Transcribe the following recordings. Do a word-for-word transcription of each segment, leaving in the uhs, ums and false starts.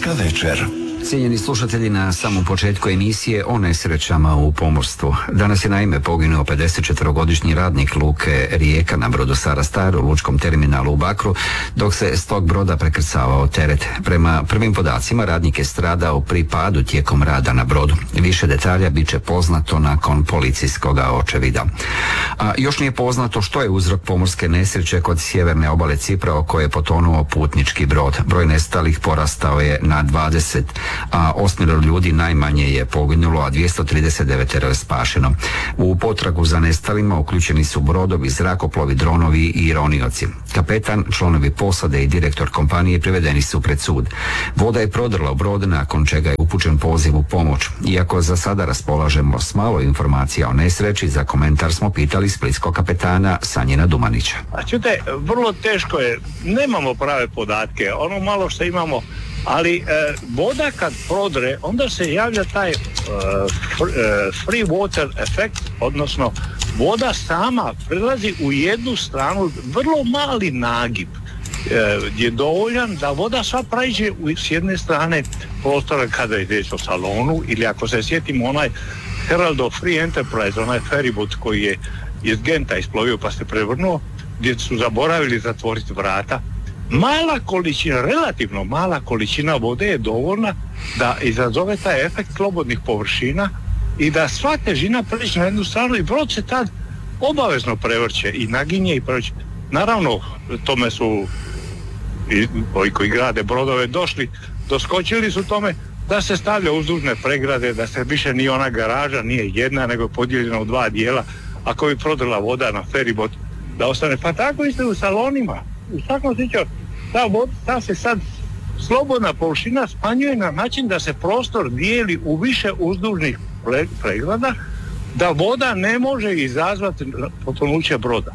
Pomorska večer. Cijenjeni slušatelji, na samom početku emisije o nesrećama u pomorstvu. Danas je naime poginuo pedesetčetvorogodišnji radnik luke Rijeka na brodu Sara Star u lučkom terminalu u Bakru, dok se s tog broda prekrcavao teret. Prema prvim podacima, radnik je stradao pri padu tijekom rada na brodu. Više detalja bit će poznato nakon policijskog očevida. A još nije poznato što je uzrok pomorske nesreće kod sjeverne obale Cipra o kojoj je potonuo putnički brod. Broj nestalih porastao je na dvadeset, a osmero ljudi najmanje je poginulo, a dvjesto trideset devet je spašeno. U potragu za nestalima uključeni su brodovi, zrakoplovi, dronovi i ronioci. Kapetan, članovi posade i direktor kompanije privedeni su pred sud. Voda je prodrla u brod, nakon čega je upućen poziv u pomoć. Iako za sada raspolažemo s malo informacija o nesreći, za komentar smo pitali splitskog kapetana Sanjina Dumanića. A čujte, vrlo teško je, nemamo prave podatke, ono malo što imamo, ali e, voda kad prodre, onda se javlja taj e, fr, e, free water efekt, odnosno voda sama prelazi u jednu stranu, vrlo mali nagib e, je dovoljan da voda sva pređe s jedne strane prostora kada je riječ o salonu, ili ako se sjetimo onaj Heraldov Free Enterprise, onaj feribot koji je iz Genta isplovio pa se prevrnuo, gdje su zaboravili zatvoriti vrata. Mala količina, relativno mala količina vode je dovoljna da izazove taj efekt slobodnih površina i da sva težina pređe na jednu stranu i brod se tad obavezno prevrće i naginje i prevrće. Naravno, tome su i ovi koji grade brodove došli, doskočili su tome da se stavlja uzdužne pregrade, da se više nije ona garaža, nije jedna, nego je podijeljena u dva dijela. Ako bi prodrla voda na feribot, da ostane. Pa tako isto u salonima. U svakom slučaju, ta voda, ta se sad slobodna površina smanjuje na način da se prostor dijeli u više uzdužnih pregrada, da voda ne može izazvati potonuće broda.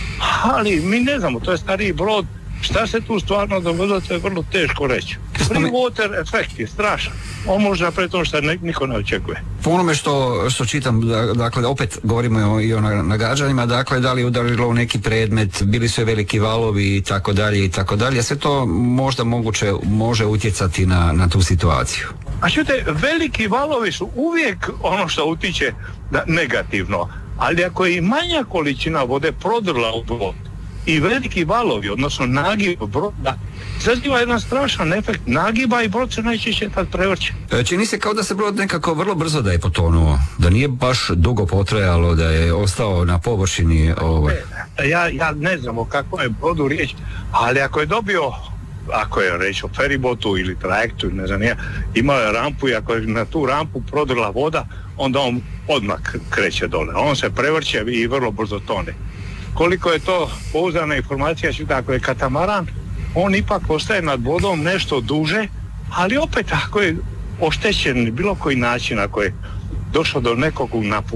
Ali mi ne znamo, to je stariji brod, šta se tu stvarno dogodilo, to je vrlo teško reći. Free water efekt je strašan. On može napraviti to što niko ne očekuje. Po onome što, što čitam, dakle, opet govorimo i o nagađanjima, dakle, da li je udarilo u neki predmet, bili su veliki valovi i tako dalje i tako dalje, sve to možda moguće može utjecati na, na tu situaciju. A čujte, veliki valovi su uvijek ono što utiče da, negativno, ali ako je i manja količina vode prodrla u brod i veliki valovi, odnosno nagib broda, izaziva jedan strašan efekt nagiba i brod se najčešće tad prevrće. Čini se kao da se brod nekako vrlo brzo da je potonuo, da nije baš dugo potrajalo, da je ostao na površini. Ovaj. Ja, ja ne znam o kakvom je brodu riječ, ali ako je dobio, ako je reč o feribotu ili trajektu, ne znam ja, imao je rampu i ako je na tu rampu prodrla voda, onda on odmah kreće dole. On se prevrće i vrlo brzo tone. Koliko je to pouzdana informacija, što ako je katamaran, on ipak ostaje nad vodom nešto duže, ali opet ako je oštećen bilo koji način, ako je došlo do nekog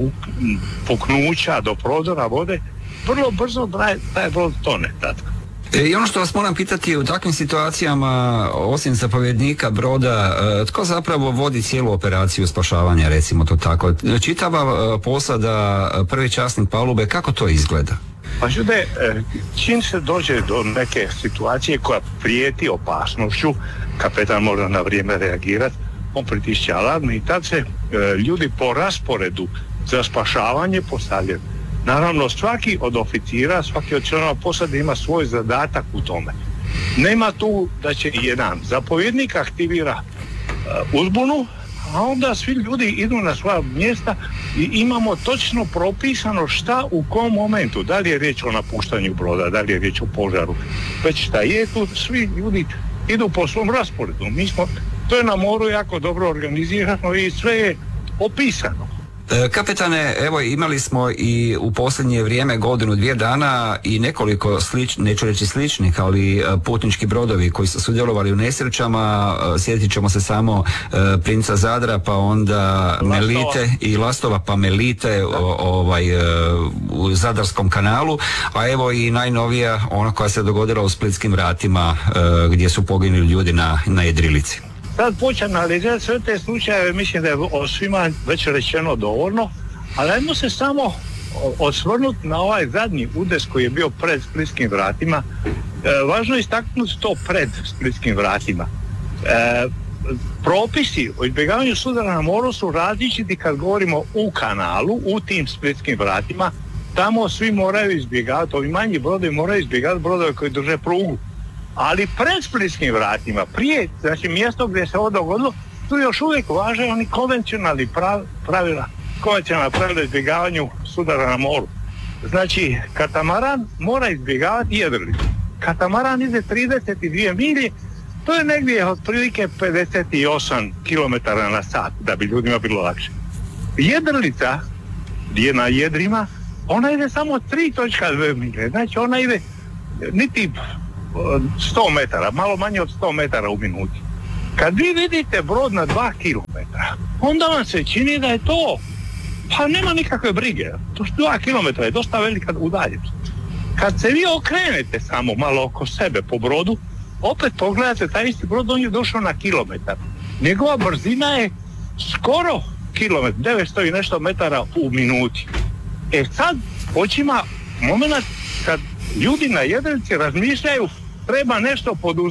napuknuća, do prodora vode, vrlo brzo taj brod tone. Tatko. I ono što vas moram pitati, u takvim situacijama, osim zapovjednika broda, tko zapravo vodi cijelu operaciju spašavanja, recimo to tako? Čitava posada, prvi časnik palube, kako to izgleda? Pa žude, čim se dođe do neke situacije koja prijeti opasnošću, kapetan mora na vrijeme reagirati, on pritišće alarm i tad se ljudi po rasporedu za spašavanje postavljaju. Naravno, svaki od oficira, svaki od članova posade ima svoj zadatak u tome. Nema tu da će jedan zapovjednik aktivira uh, uzbunu, a onda svi ljudi idu na svoja mjesta i imamo točno propisano šta u kom momentu, da li je riječ o napuštanju broda, da li je riječ o požaru, već šta je tu, svi ljudi idu po svom rasporedu. Mi smo, to je na moru jako dobro organizirano i sve je opisano. Kapetane, evo imali smo i u posljednje vrijeme godinu, dvije dana i nekoliko slič, neću reći sličnih, ali putnički brodovi koji su sudjelovali u nesrećama. Sjetit ćemo se samo Princa Zadra, pa onda Lastova. Melite i Lastova, pa Melite o, ovaj, u Zadarskom kanalu, a evo i najnovija ona koja se dogodila u Splitskim vratima gdje su poginuli ljudi na, na jedrilici. Sad počnem analizirati sve te slučajeve, mislim da je o svima već rečeno dovoljno, ali ajmo se samo osvrnuti na ovaj zadnji udes koji je bio pred Splitskim vratima. E, važno je istaknuti to pred Splitskim vratima. E, propisi o izbjegavanju sudara na moru su različiti kad govorimo u kanalu, u tim splitskim vratima. Tamo svi moraju izbjegavati, ovi manji brodovi moraju izbjegavati brodove koji drže prugu. Ali pred splitskim vratima, prije, znači mjesto gdje se ovo dogodilo, tu još uvijek važe oni konvencionalni pravila, konvencionalna pravila izbjegavanju sudara na moru. Znači, katamaran mora izbjegavati jedrilicu. Katamaran ide trideset dvije milje, to je negdje otprilike pedeset osam kilometara na sat, da bi ljudima bilo lakše. Jedrilica je na jedrima, ona ide samo tri zarez dvije milje, znači ona ide niti sto metara, malo manje od sto metara u minuti. Kad vi vidite brod na dva kilometra, onda vam se čini da je to, pa nema nikakve brige, to dva kilometra je dosta velika udaljenost. Kad se vi okrenete samo malo oko sebe po brodu, opet pogledate taj isti brod, on je došao na kilometar. Njegova brzina je skoro kilometar, devetsto i nešto metara u minuti. E sad počima moment kad ljudi na jedrilici razmišljaju treba nešto poduzeti.